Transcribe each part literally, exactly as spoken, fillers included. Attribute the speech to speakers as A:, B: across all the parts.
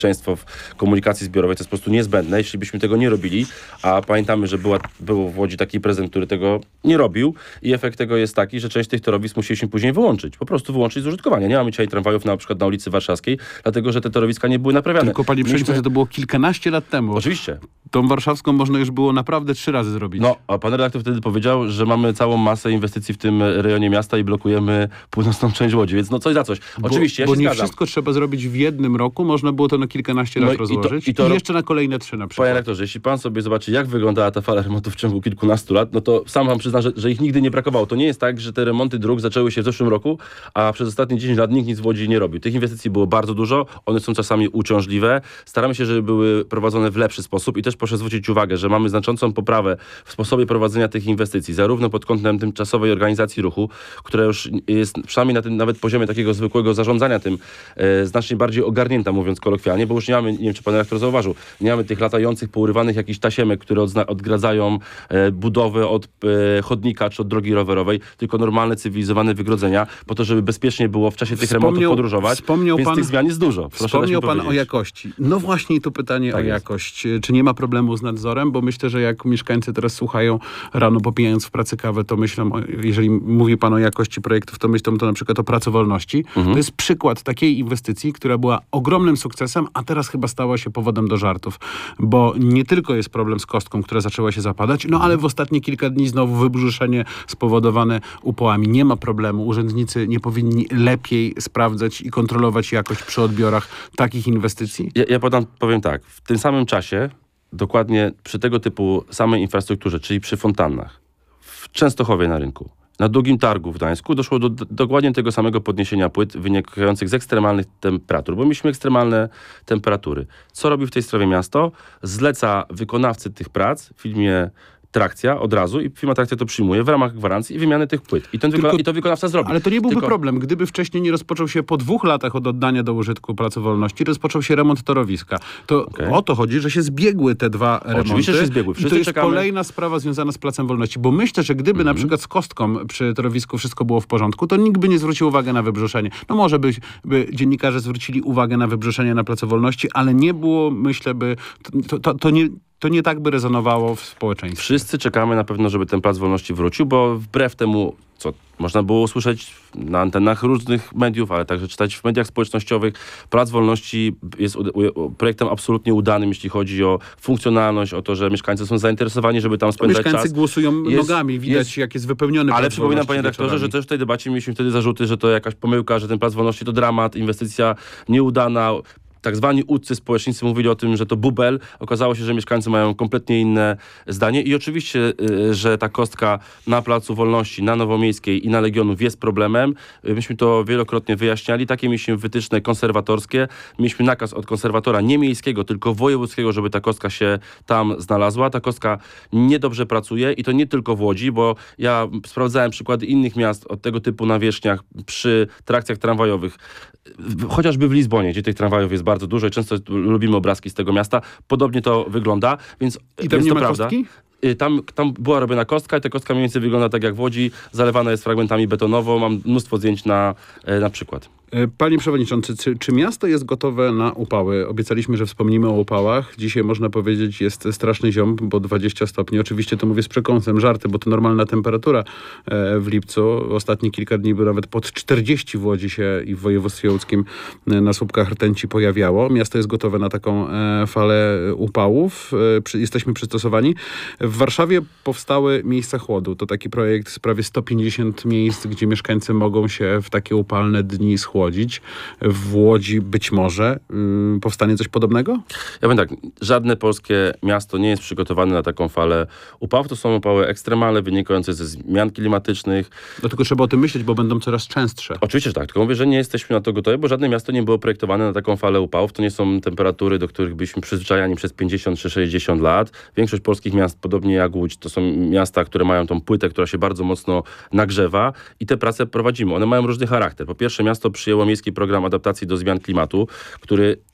A: bezpieczeństwo w komunikacji zbiorowej, to jest po prostu niezbędne, jeśli byśmy tego nie robili, a pamiętamy, że była, był w Łodzi taki prezydent, który tego nie robił i efekt tego jest taki, że część tych torowisk musieliśmy później wyłączyć, po prostu wyłączyć z użytkowania. Nie mamy dzisiaj tramwajów na przykład na ulicy Warszawskiej, dlatego, że te torowiska nie były naprawiane.
B: Tylko panie przewodniczący, że to było kilkanaście lat temu.
A: Oczywiście.
B: Tą warszawską można już było naprawdę trzy razy zrobić.
A: No, a pan redaktor wtedy powiedział, że mamy całą masę inwestycji w tym rejonie miasta i blokujemy północną część Łodzi, więc no coś za coś. Oczywiście,
B: bo,
A: ja się
B: bo nie
A: zgadzam.
B: wszystko trzeba zrobić w jednym roku, można było to na kilkanaście
A: No
B: lat
A: i to-
B: rozłożyć
A: i
B: i,
A: to ro-
B: jeszcze na kolejne trzy na
A: Panie
B: przykład.
A: redaktorze, jeśli pan sobie zobaczy, jak wyglądała ta fala remontów w ciągu kilkunastu lat, no to sam wam przyznam, że, że ich nigdy nie brakowało. To nie jest tak, że te remonty dróg zaczęły się w zeszłym roku, a przez ostatnie dziesięć lat nikt nic w Łodzi nie robił. Tych inwestycji było bardzo dużo, one są czasami uciążliwe. Staramy się, żeby były prowadzone w lepszy sposób i też proszę zwrócić uwagę, że mamy znaczącą poprawę w sposobie prowadzenia tych inwestycji, zarówno pod kątem tymczasowej organizacji ruchu, która już jest przynajmniej na tym nawet poziomie takiego zwykłego zarządzania tym e, znacznie bardziej ogarnięta, mówiąc kolokwialnie, bo już nie mamy, nie wiem, czy pan redaktor zauważył, nie mamy tych latających, pourywanych jakichś tasiemek, które odzna- odgradzają e, budowę od e, chodnika czy od drogi rowerowej, tylko normalne, cywilizowane wygrodzenia, po to, żeby bezpiecznie było w czasie tych
B: Wspomniał-
A: remontów podróżować,
B: wspomniał
A: więc
B: pan-
A: tych zmian jest dużo. Proszę dać mi
B: Wspomniał pan o
A: powiedzieć.
B: jakości. No właśnie i tu pytanie
A: Tak
B: o
A: jest.
B: jakość. Czy nie ma problemu z nadzorem? Bo myślę, że jak mieszkańcy teraz słuchają rano popijając w pracy kawę, to myślą, o- jeżeli mówi pan o jakości projektów, to myślą to na przykład o pracowolności.
A: Mhm.
B: To jest przykład takiej inwestycji, która była ogromnym sukcesem, a teraz chyba stała się powodem do żartów. Bo nie tylko jest problem z kostką, która zaczęła się zapadać, no ale w ostatnie kilka dni znowu wybrzuszenie spowodowane upałami. Nie ma problemu. Urzędnicy nie powinni lepiej sprawdzać i kontrolować jakość przy odbiorach takich inwestycji?
A: Ja, ja podam, powiem tak, w tym samym czasie, dokładnie przy tego typu samej infrastrukturze, czyli przy fontannach, w Częstochowie na rynku, na Długim Targu w Gdańsku doszło do, do dokładnie tego samego podniesienia płyt wynikających z ekstremalnych temperatur, bo mieliśmy ekstremalne temperatury. Co robi w tej sprawie miasto? Zleca wykonawcy tych prac w firmie Trakcja od razu i firma Trakcja to przyjmuje w ramach gwarancji i wymiany tych płyt. I, ten
B: Tylko-
A: wykona- i to wykonawca zrobi.
B: Ale to nie byłby
A: Tylko-
B: problem, gdyby wcześniej nie rozpoczął się po dwóch latach od oddania do użytku pracowolności, rozpoczął się remont torowiska. To
A: Okej.
B: o to chodzi, że się zbiegły te dwa remonty.
A: Oczywiście, że się zbiegły.
B: I
A: Wszyscy
B: to jest
A: czekamy.
B: kolejna sprawa związana z Placem Wolności. Bo myślę, że gdyby na przykład z kostką przy torowisku wszystko było w porządku, to nikt by nie zwrócił uwagi na wybrzuszenie. No może by, by dziennikarze zwrócili uwagę na wybrzuszenie na Placu Wolności, ale nie było, myślę, by... To, to, to nie... To nie tak by rezonowało w społeczeństwie.
A: Wszyscy czekamy na pewno, żeby ten Plac Wolności wrócił, bo wbrew temu, co można było usłyszeć na antenach różnych mediów, ale także czytać w mediach społecznościowych, Plac Wolności jest u- u- projektem absolutnie udanym, jeśli chodzi o funkcjonalność, o to, że mieszkańcy są zainteresowani, żeby tam spędzać
B: Mieszkańcy
A: czas.
B: głosują
A: Jest-
B: nogami, widać
A: jest-
B: jak jest wypełniony
A: Ale
B: Plac
A: przypominam,
B: Wolności
A: panie redaktorze, że
B: wieczorami.
A: też w tej debacie mieliśmy wtedy zarzuty, że to jakaś pomyłka, że ten Plac Wolności to dramat, inwestycja nieudana. Tak zwani udcy społecznicy mówili o tym, że to bubel. Okazało się, że mieszkańcy mają kompletnie inne zdanie i oczywiście, y, że ta kostka na Placu Wolności, na Nowomiejskiej i na Legionów jest problemem. Y, Myśmy to wielokrotnie wyjaśniali. Takie mieliśmy wytyczne konserwatorskie. Mieliśmy nakaz od konserwatora nie miejskiego, tylko wojewódzkiego, żeby ta kostka się tam znalazła. Ta kostka niedobrze pracuje i to nie tylko w Łodzi, bo ja sprawdzałem przykłady innych miast o tego typu nawierzchniach przy trakcjach tramwajowych. W- Chociażby w Lizbonie, gdzie tych tramwajów jest bardzo dużo i często lubimy obrazki z tego miasta. Podobnie to wygląda, więc
B: I tam
A: więc
B: nie
A: to
B: ma
A: prawda.
B: kostki?
A: Y, Tam, tam była robiona kostka i ta kostka mniej więcej wygląda tak jak w Łodzi. Zalewana jest fragmentami betonowo. Mam mnóstwo zdjęć na, e, na przykład.
B: E, Panie Przewodniczący, czy, czy miasto jest gotowe na upały? Obiecaliśmy, że wspomnimy o upałach. Dzisiaj można powiedzieć jest straszny ziom, bo dwadzieścia stopni. Oczywiście to mówię z przekąsem, żarty, bo to normalna temperatura e, w lipcu. Ostatnie kilka dni by nawet pod czterdzieści w Łodzi się i w województwie łódzkim e, na słupkach rtęci pojawiało. Miasto jest gotowe na taką e, falę upałów. E, przy, jesteśmy przystosowani. W Warszawie powstały miejsca chłodu. To taki projekt z prawie sto pięćdziesiąt miejsc, gdzie mieszkańcy mogą się w takie upalne dni schłodzić. W Łodzi być może yy, powstanie coś podobnego?
A: Ja powiem tak, żadne polskie miasto nie jest przygotowane na taką falę upałów. To są upały ekstremalne, wynikające ze zmian klimatycznych.
B: No tylko trzeba o tym myśleć, bo będą coraz częstsze.
A: Oczywiście, że tak, tylko mówię, że nie jesteśmy na to gotowi, bo żadne miasto nie było projektowane na taką falę upałów. To nie są temperatury, do których byliśmy przyzwyczajani przez pięćdziesiąt czy sześćdziesiąt lat. Większość polskich miast, podobnie jak Łódź, to są miasta, które mają tą płytę, która się bardzo mocno nagrzewa i te prace prowadzimy. One mają różny charakter. Po pierwsze, miasto przyjęło miejski program adaptacji do zmian klimatu, który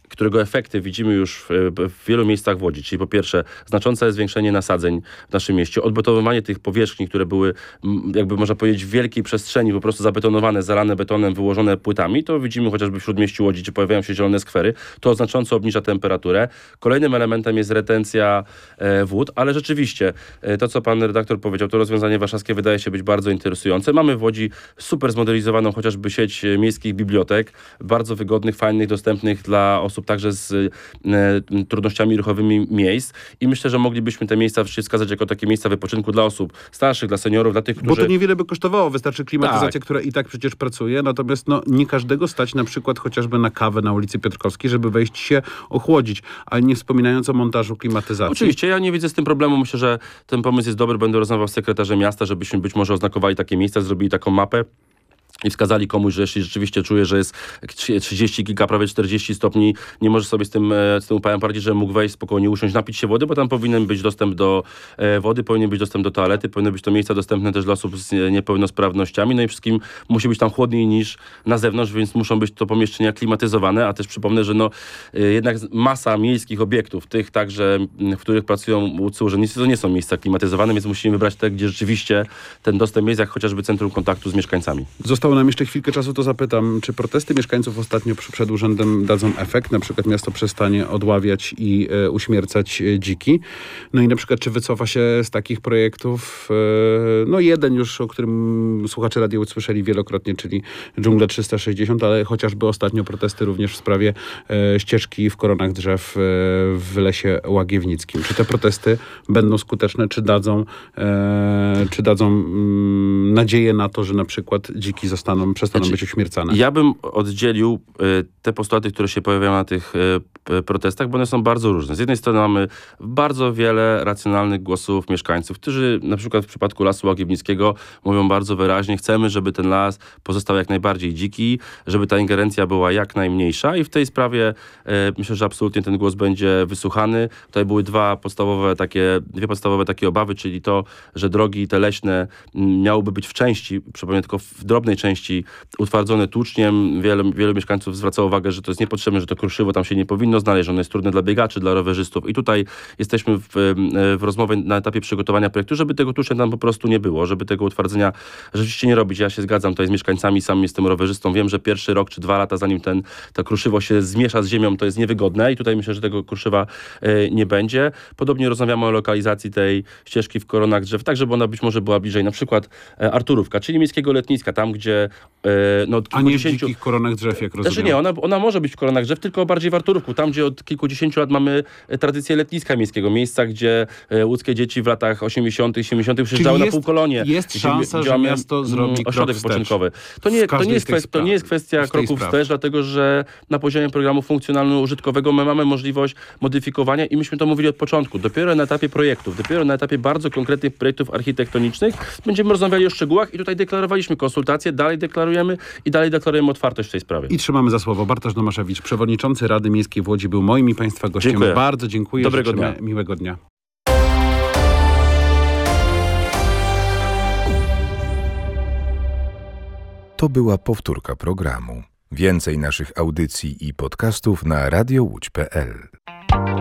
A: którego efekty widzimy już w, w wielu miejscach w Łodzi, czyli po pierwsze znaczące zwiększenie nasadzeń w naszym mieście, odbetonowanie tych powierzchni, które były jakby można powiedzieć w wielkiej przestrzeni po prostu zabetonowane, zalane betonem, wyłożone płytami, to widzimy chociażby w śródmieściu Łodzi, gdzie pojawiają się zielone skwery, to znacząco obniża temperaturę. Kolejnym elementem jest retencja e, wód, ale rzeczywiście e, to, co pan redaktor powiedział, to rozwiązanie warszawskie wydaje się być bardzo interesujące. Mamy w Łodzi super zmodelizowaną chociażby sieć miejskich bibliotek, bardzo wygodnych, fajnych, dostępnych dla osób także z e, trudnościami ruchowymi miejsc i myślę, że moglibyśmy te miejsca wskazać jako takie miejsca wypoczynku dla osób starszych, dla seniorów, dla tych, którzy...
B: Bo to niewiele by kosztowało, wystarczy klimatyzacja,
A: Tak.
B: która i tak przecież pracuje, natomiast no, nie każdego stać na przykład chociażby na kawę na ulicy Piotrkowskiej, żeby wejść się ochłodzić, ale nie wspominając o montażu klimatyzacji.
A: Oczywiście, ja nie widzę z tym problemu. Myślę, że ten pomysł jest dobry. Będę rozmawiał z sekretarzem miasta, żebyśmy być może oznakowali takie miejsca, zrobili taką mapę i wskazali komuś, że jeśli rzeczywiście czuje, że jest trzydzieści kilka, prawie czterdzieści stopni, nie może sobie z tym, z tym upałem poradzić, że mógł wejść spokojnie, usiąść, napić się wody, bo tam powinien być dostęp do e, wody, powinien być dostęp do toalety, powinny być to miejsca dostępne też dla osób z niepełnosprawnościami, no i wszystkim musi być tam chłodniej niż na zewnątrz, więc muszą być to pomieszczenia klimatyzowane, a też przypomnę, że no e, jednak masa miejskich obiektów, tych także, w których pracują łódzcy urzędnicy, to nie są miejsca klimatyzowane, więc musimy wybrać te, gdzie rzeczywiście ten dostęp jest, jak chociażby centrum kontaktu z mieszkańcami.
B: Zostało nam jeszcze chwilkę czasu, to zapytam, czy protesty mieszkańców ostatnio przed urzędem dadzą efekt? Na przykład miasto przestanie odławiać i e, uśmiercać e, dziki. No i na przykład, czy wycofa się z takich projektów, e, no jeden już, o którym słuchacze radia usłyszeli wielokrotnie, czyli Dżungla trzysta sześćdziesiąt, ale chociażby ostatnio protesty również w sprawie e, ścieżki w koronach drzew e, w Lesie Łagiewnickim. Czy te protesty będą skuteczne, czy dadzą, e, czy dadzą mm, nadzieję na to, że na przykład dziki zostaną, przestaną
A: Znaczy,
B: być uśmiercane?
A: Ja bym oddzielił y, te postulaty, które się pojawiają na tych y, protestach, bo one są bardzo różne. Z jednej strony mamy bardzo wiele racjonalnych głosów mieszkańców, którzy na przykład w przypadku Lasu Łagiewnickiego mówią bardzo wyraźnie, chcemy, żeby ten las pozostał jak najbardziej dziki, żeby ta ingerencja była jak najmniejsza i w tej sprawie y, myślę, że absolutnie ten głos będzie wysłuchany. Tutaj były dwa podstawowe takie, dwie podstawowe takie obawy, czyli to, że drogi te leśne m, miałyby być w części, przypomnę tylko w drobnej części utwardzone tłuczniem. Wiele, wielu mieszkańców zwraca uwagę, że to jest niepotrzebne, że to kruszywo tam się nie powinno znaleźć, że ono jest trudne dla biegaczy, dla rowerzystów. I tutaj jesteśmy w, w rozmowie na etapie przygotowania projektu, żeby tego tłucznia tam po prostu nie było, żeby tego utwardzenia rzeczywiście nie robić. Ja się zgadzam tutaj z mieszkańcami, sam jestem rowerzystą. Wiem, że pierwszy rok czy dwa lata, zanim ten, to kruszywo się zmiesza z ziemią, to jest niewygodne i tutaj myślę, że tego kruszywa e, nie będzie. Podobnie rozmawiamy o lokalizacji tej ścieżki w koronach drzew, tak żeby ona być może była bliżej na przykład e, Arturówka, czyli miejskiego letniska, tam gdzie e, no, od
B: A nie w
A: kilkudziesięciu...
B: dzikich koronach drzew, jak rozumiem.
A: Znaczy nie, ona, ona może być w koronach drzew, tylko bardziej w Arturówku, tam gdzie od kilkudziesięciu lat mamy e, tradycję letniska miejskiego, miejsca, gdzie e, łódzkie dzieci w latach osiemdziesiątych, siedemdziesiątych przyjeżdżały na
B: jest-
A: półkolonie.
B: jest
A: gdzie-
B: szansa,
A: gdzie
B: że
A: mamy,
B: miasto
A: mm,
B: zrobi krok
A: ośrodek
B: wstecz
A: wypoczynkowy. To
B: w
A: nie, to
B: każdej
A: nie, jest,
B: z tych
A: kwest, to nie jest
B: spraw,
A: kwestia
B: z tej
A: kroków
B: sprawy.
A: wstecz, dlatego że na poziomie programu funkcjonalno-użytkowego my mamy możliwość modyfikowania i myśmy to mówili od początku. Dopiero na etapie projektów, dopiero na etapie bardzo konkretnych projektów architektonicznych będziemy rozmawiali o szczegółach i tutaj deklarowaliśmy konsultacje, dalej deklarujemy i dalej deklarujemy otwartość w tej sprawie.
B: I trzymamy za słowo. Bartosz Domaszewicz, przewodniczący Rady Miejskiej w Łodzi, był moim i Państwa gościem.
A: Dziękuję.
B: Bardzo dziękuję.
A: Dobrego
B: Życzymy
A: dnia.
B: miłego dnia.
C: To była powtórka programu. Więcej naszych audycji i podcastów na radio łódź kropka pe el.